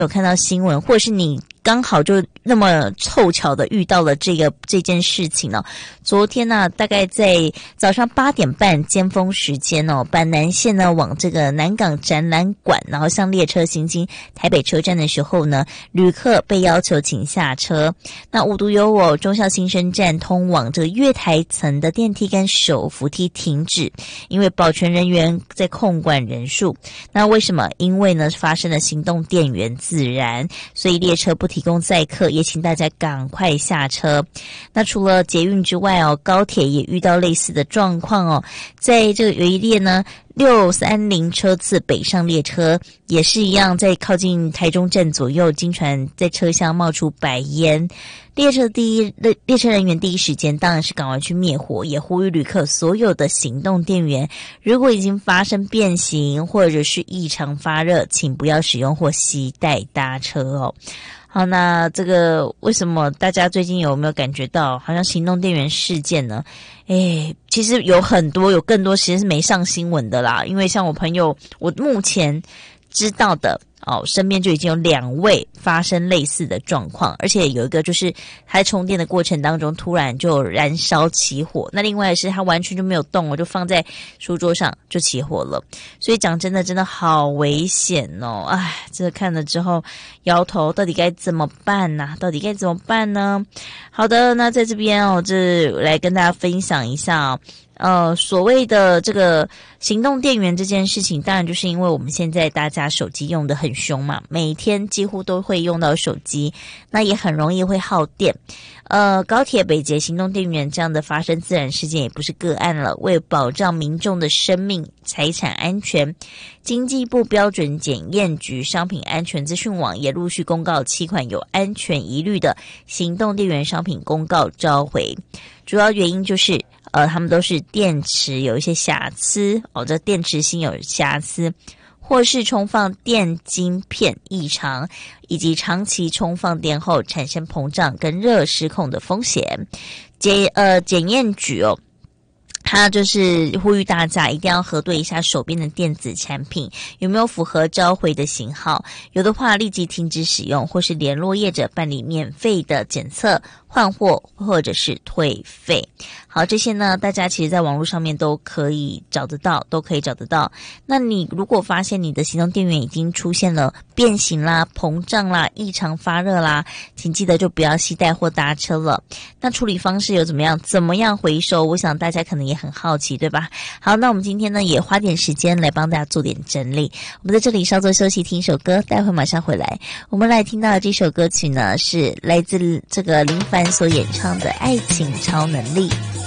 有看到新闻，或者是你刚好就那么凑巧的遇到了这件事情呢？昨天呢，大概在早上8点半尖峰时间哦，板南线呢往这个南港展览馆，然后向列车行经台北车站的时候呢，旅客被要求请下车。那无独有偶，忠孝新生站通往这个月台层的电梯跟手扶梯停止，因为保全人员在控管人数。那为什么？因为呢发生了行动电源自燃，所以列车不提供载客，也请大家赶快下车。那除了捷运之外哦，高铁也遇到类似的状况哦。在这个有一列呢630车次北上列车也是一样，在靠近台中站左右，经传在车厢冒出白烟。列车人员第一时间当然是赶快去灭火，也呼吁旅客所有的行动电源如果已经发生变形或者是异常发热，请不要使用或携带搭车哦。好，那这个为什么大家最近有没有感觉到好像行动电源事件呢？其实有更多其实是没上新闻的啦，因为像我朋友，我目前知道的身边就已经有2位发生类似的状况，而且有一个就是他在充电的过程当中突然就燃烧起火，那另外是他完全就没有动，我就放在书桌上就起火了。所以讲真的好危险哦！这看了之后摇头，到底该怎么办呢？好的，那在这边这来跟大家分享一下所谓的这个行动电源这件事情，当然就是因为我们现在大家手机用得很凶嘛，每天几乎都会用到手机，那也很容易会耗电。高铁北捷行动电源这样的发生自燃事件也不是个案了。为保障民众的生命财产安全，经济部标准检验局商品安全资讯网也陆续公告7款有安全疑虑的行动电源商品公告召回，主要原因就是他们都是电池有一些瑕疵这电池芯有瑕疵，或是充放电晶片异常，以及长期充放电后产生膨胀跟热失控的风险。检验局他就是呼吁大家一定要核对一下手边的电子产品有没有符合召回的型号，有的话立即停止使用，或是联络业者办理免费的检测、换货或者是退费。好，这些呢大家其实在网络上面都可以找得到。那你如果发现你的行动电源已经出现了变形啦、膨胀啦、异常发热啦，请记得就不要携带或搭车了。那处理方式有怎么样回收，我想大家可能也很好奇，对吧？好，那我们今天呢也花点时间来帮大家做点整理。我们在这里稍作休息，听一首歌，待会马上回来。我们来听到的这首歌曲呢是来自这个林凡所演唱的《爱情超能力》。